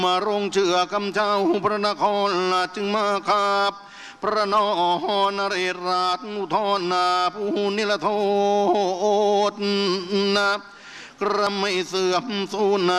มารงเชื่อกำเจ้าพระนครจึงมาขับพระนอนเรศราชอุทธรนาผู้นิรโทษนะกระไม่เสื่อมสูญ